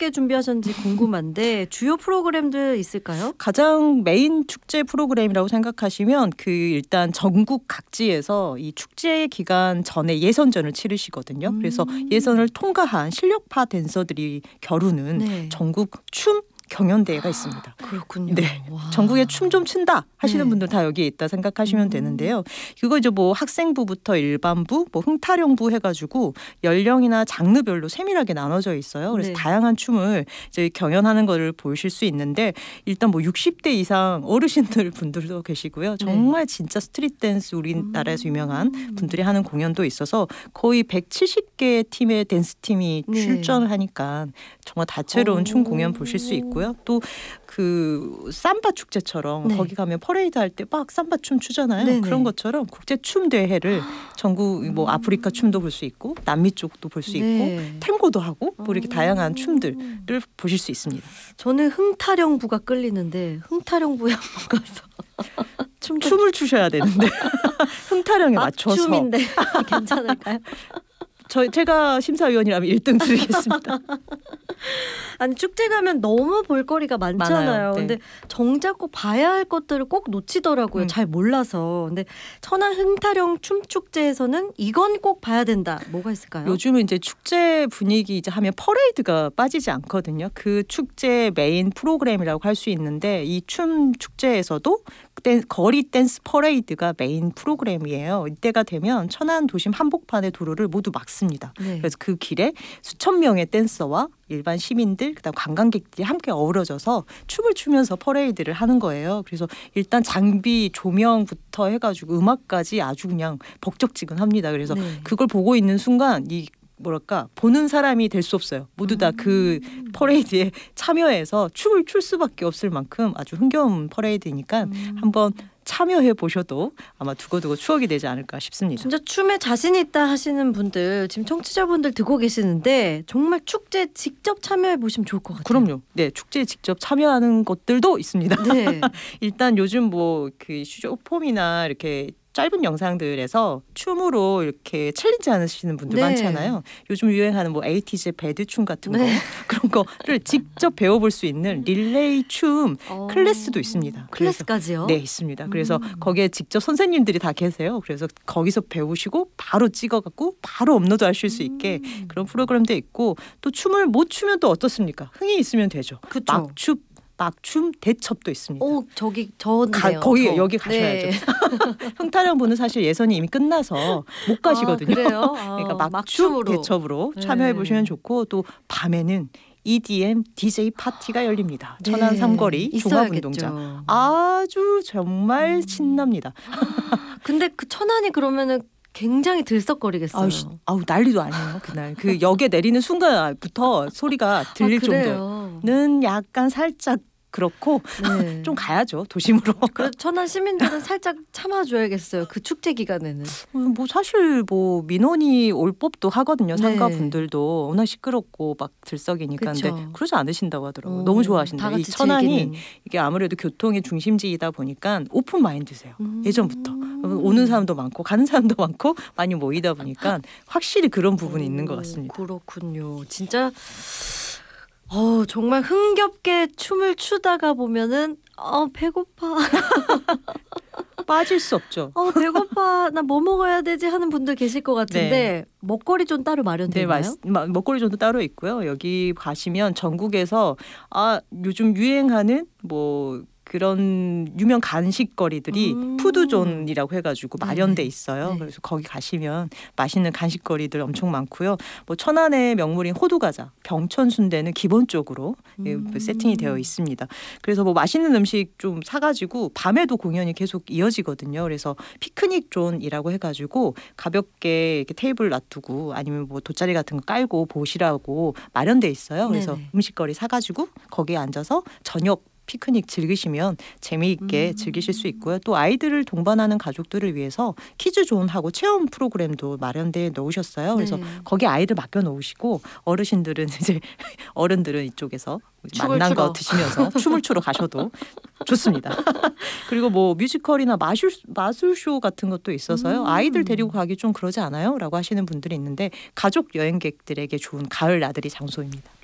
어떻게 준비하셨는지 궁금한데 주요 프로그램들 있을까요? 가장 메인 축제 프로그램이라고 생각하시면 일단 전국 각지에서 이 축제 기간 전에 예선전을 치르시거든요. 그래서 예선을 통과한 실력파 댄서들이 겨루는 네. 전국 춤 경연대회가 있습니다. 그렇군요. 네, 와. 전국에 춤 좀 춘다 하시는 네. 분들 다 여기에 있다 생각하시면 되는데요. 그거 이제 뭐 학생부부터 일반부, 뭐 흥타령부 해가지고 연령이나 장르별로 세밀하게 나눠져 있어요. 그래서 네. 다양한 춤을 이제 경연하는 거를 보실 수 있는데 일단 뭐 60대 이상 어르신들 분들도 계시고요. 정말 진짜 스트릿 댄스 우리나라에서 유명한 분들이 하는 공연도 있어서 거의 170개 팀의 댄스 팀이 네. 출전을 하니까 정말 다채로운 춤 공연 보실 수 있고요. 또 그 삼바 축제처럼 네. 거기 가면 퍼레이드 할 때 막 삼바 춤 추잖아요. 네네. 그런 것처럼 국제 춤 대회를 전국 뭐 아프리카 춤도 볼 수 있고 남미 쪽도 볼 수 있고 네. 탱고도 하고 뭐 이렇게 다양한 춤들을 보실 수 있습니다. 저는 흥타령부가 끌리는데 흥타령부에 한번 가서 춤을 추셔야 되는데 흥타령에 맞춰서 춤인데 괜찮을까요? 제가 심사위원이라면 1등 드리겠습니다. 아니 축제 가면 너무 볼거리가 많잖아요. 많아요. 네. 근데 정작 꼭 봐야 할 것들을 꼭 놓치더라고요. 잘 몰라서. 근데 천안 흥타령 춤축제에서는 이건 꼭 봐야 된다. 뭐가 있을까요? 요즘은 이제 축제 분위기 이제 하면 퍼레이드가 빠지지 않거든요. 그 축제 메인 프로그램이라고 할 수 있는데 이 춤 축제에서도 거리 댄스 퍼레이드가 메인 프로그램이에요. 이때가 되면 천안 도심 한복판의 도로를 모두 막습니다. 네. 그래서 그 길에 수천 명의 댄서와 일반 시민들 그다음 관광객들이 함께 어우러져서 춤을 추면서 퍼레이드를 하는 거예요. 그래서 일단 장비 조명부터 해가지고 음악까지 아주 그냥 벅적지근합니다. 그래서 네. 그걸 보고 있는 순간 이 뭐랄까 보는 사람이 될 수 없어요. 모두 다 그 퍼레이드에 참여해서 춤을 출 수밖에 없을 만큼 아주 흥겨운 퍼레이드니까 한번 참여해 보셔도 아마 두고두고 추억이 되지 않을까 싶습니다. 진짜 춤에 자신 있다 하시는 분들 지금 청취자분들 듣고 계시는데 정말 축제 직접 참여해 보시면 좋을 것 같아요. 그럼요. 네, 축제에 직접 참여하는 것들도 있습니다. 네. 일단 요즘 뭐 그 슈퍼폼이나 이렇게 짧은 영상들에서 춤으로 이렇게 챌린지 하시는 분들 네. 많잖아요. 요즘 유행하는 뭐 에이티즈 배드춤 같은 거 네. 그런 거를 직접 배워볼 수 있는 릴레이 춤 클래스도 있습니다. 클래스까지요? 네, 있습니다. 그래서 거기에 직접 선생님들이 다 계세요. 그래서 거기서 배우시고 바로 찍어갖고 바로 업로드하실 수 있게 그런 프로그램도 있고 또 춤을 못 추면 또 어떻습니까? 흥이 있으면 되죠. 그쵸. 막춤 대첩도 있습니다. 저기 저인데요. 거기 여기 가셔야죠. 네. 흥타령부는 사실 예선이 이미 끝나서 못 가시거든요. 그래요? 그러니까 막춤 막춤으로. 대첩으로 네. 참여해 보시면 좋고 또 밤에는 EDM DJ 파티가 열립니다. 네. 천안 삼거리 있어야겠죠. 종합운동장. 아주 정말 신납니다. 근데 그 천안이 그러면은 굉장히 들썩거리겠어요. 아우 난리도 아니에요. 그날 그 역에 내리는 순간부터 소리가 들릴 그래요? 정도는 약간 살짝 그렇고 네. 좀 가야죠 도심으로. 그래서 천안 시민들은 살짝 참아줘야겠어요. 그 축제 기간에는. 뭐 사실 뭐 민원이 올 법도 하거든요. 네. 상가분들도 워낙 시끄럽고 막 들썩이니까. 근데 그쵸. 그러지 않으신다고 하더라고요. 너무 다 좋아하신대요. 이 같이 천안이 즐기는. 이게 아무래도 교통의 중심지이다 보니까 오픈 마인드세요. 예전부터 오는 사람도 많고 가는 사람도 많고 많이 모이다 보니까 확실히 그런 부분이 있는 것 같습니다. 그렇군요. 진짜 정말 흥겹게 춤을 추다가 보면은 배고파. 빠질 수 없죠. 배고파. 나 뭐 먹어야 되지 하는 분들 계실 것 같은데 먹거리 좀 따로 마련되나요? 네, 먹거리 존도 따로 있고요. 여기 가시면 전국에서 요즘 유행하는 뭐 그런 유명 간식거리들이 푸드존이라고 해가지고 마련돼 있어요. 네. 그래서 거기 가시면 맛있는 간식거리들 엄청 많고요. 뭐 천안의 명물인 호두과자, 병천순대는 기본적으로 세팅이 되어 있습니다. 그래서 뭐 맛있는 음식 좀 사가지고 밤에도 공연이 계속 이어지거든요. 그래서 피크닉 존이라고 해가지고 가볍게 이렇게 테이블 놔두고 아니면 뭐 돗자리 같은 거 깔고 보시라고 마련돼 있어요. 그래서 네네. 음식거리 사가지고 거기에 앉아서 저녁 피크닉 즐기시면 재미있게 즐기실 수 있고요. 또 아이들을 동반하는 가족들을 위해서 퀴즈존하고 체험 프로그램도 마련돼 놓으셨어요. 그래서 네. 거기 아이들 맡겨 놓으시고 어르신들은 이제 어른들은 이쪽에서 춤을 만난 추러. 거 드시면서 춤을 추러 가셔도 좋습니다. 그리고 뭐 뮤지컬이나 마술쇼 같은 것도 있어서요. 아이들 데리고 가기 좀 그러지 않아요? 라고 하시는 분들이 있는데 가족 여행객들에게 좋은 가을 나들이 장소입니다.